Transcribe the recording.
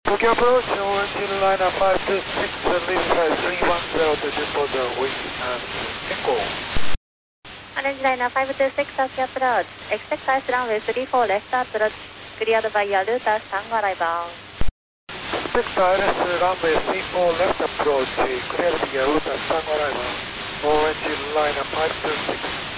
Tokyo approach, orange liner 526, leaving flight 310 to depot the wind and echo. Orange liner 526, Tokyo approach. Expect flight runway 34 left approach, cleared by your route as Tango arrival. Expect ILS runway 34 left approach, cleared by your route as Tango arrival. Orange liner 526.